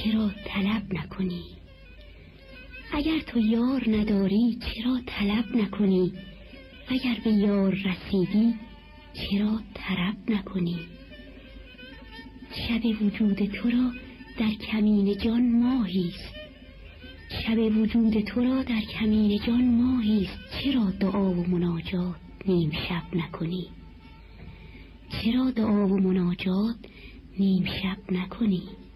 چرا طلب نکنی؟ اگر تو یار نداری چرا طلب نکنی؟ اگر به یار رسیدی چرا طرب نکنی؟ شب وجود تو را در کمین جان ماهیست، شب وجود تو را در کمین جان ماهیست. چرا دعا و مناجات نیم شب نکنی؟ چرا دعا و مناجات نیم شب نکنی؟